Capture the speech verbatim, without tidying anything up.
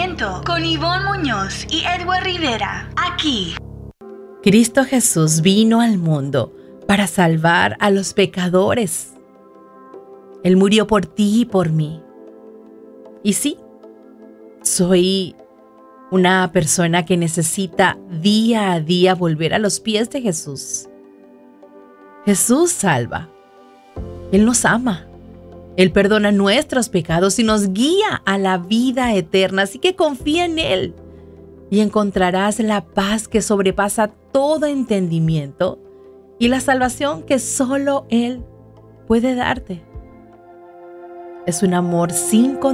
Pensamiento con Ivonne Muñoz y Edward Rivera, aquí. Cristo Jesús vino al mundo para salvar a los pecadores. Él murió por ti y por mí. Y sí, soy una persona que necesita día a día volver a los pies de Jesús. Jesús salva. Él nos ama. Él perdona nuestros pecados y nos guía a la vida eterna. Así que confía en Él y encontrarás la paz que sobrepasa todo entendimiento y la salvación que solo Él puede darte. Es un amor sin condición.